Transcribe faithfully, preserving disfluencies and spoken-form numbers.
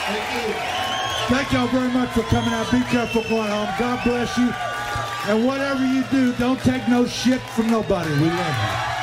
Thank y'all very much for coming out. Be careful going home. God bless you. And whatever you do, don't take no shit from nobody. We love you.